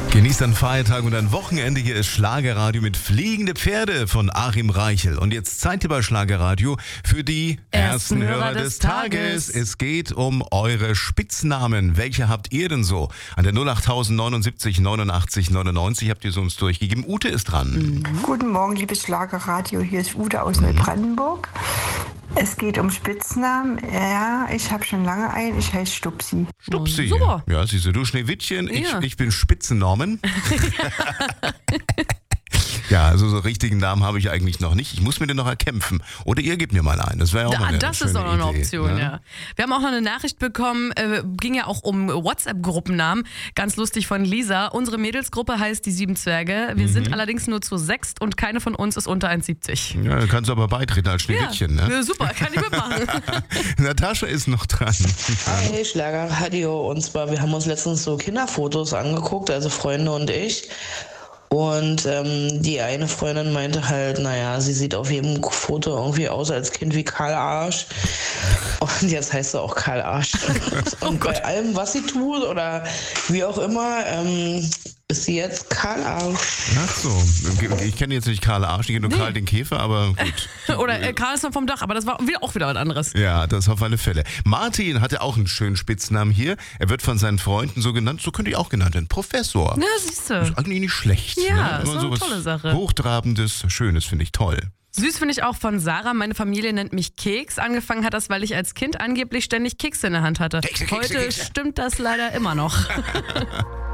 Genießt einen Feiertag und ein Wochenende. Hier ist Schlagerradio mit Fliegende Pferde von Achim Reichel. Und jetzt Zeit bei Schlagerradio für die ersten Hörer des Tages. Es geht um eure Spitznamen. Welche habt ihr denn so? An der 08000 79 89 99 habt ihr sie uns durchgegeben. Ute ist dran. Guten Morgen, liebes Schlagerradio. Hier ist Ute aus Neubrandenburg. Es geht um Spitznamen. Ja, ich habe schon lange einen. Ich heiße Stupsi. Stupsi. Super. Ja, siehst du Schneewittchen. Ja. Ich bin Spitzennorman. Ja, also so richtigen Namen habe ich eigentlich noch nicht. Ich muss mir den noch erkämpfen. Oder ihr gebt mir mal einen. Das wäre ja auch mal eine Das schöne ist auch noch eine Idee, Option, ne? ja. Wir haben auch noch eine Nachricht bekommen, ging ja auch um WhatsApp-Gruppennamen. Ganz lustig von Lisa. Unsere Mädelsgruppe heißt die 7 Zwerge. Wir sind allerdings nur zu 6 und keine von uns ist unter 1,70. Ja, du kannst aber beitreten als Schneewittchen, ne? Ja, super, kann ich mitmachen. Natascha ist noch dran. Hi, Schlagerradio. Und zwar, wir haben uns letztens so Kinderfotos angeguckt, also Freunde und ich. Und die eine Freundin meinte halt, naja, sie sieht auf jedem Foto irgendwie aus als Kind wie Karl Arsch. Und jetzt heißt sie auch Karl Arsch. Und bei allem, was sie tut oder wie auch immer, ist sie jetzt Karl Arsch. Ach so, ich kenne jetzt nicht Karl Arsch, ich kenne nur Karl den Käfer, aber gut. Oder Karl ist noch vom Dach, aber das war auch wieder was anderes. Ja, das auf alle Fälle. Martin hatte auch einen schönen Spitznamen hier. Er wird von seinen Freunden so genannt, so könnte ich auch genannt werden, Professor. Na, siehst Ist du. eigentlich nicht schlecht. Ja, ne? ist Immer so eine sowas tolle Sache. Hochtrabendes, Schönes finde ich toll. Süß finde ich auch von Sarah. Meine Familie nennt mich Keks. Angefangen hat das, weil ich als Kind angeblich ständig Kekse in der Hand hatte. Kekse, Heute Kekse. stimmt das leider immer noch.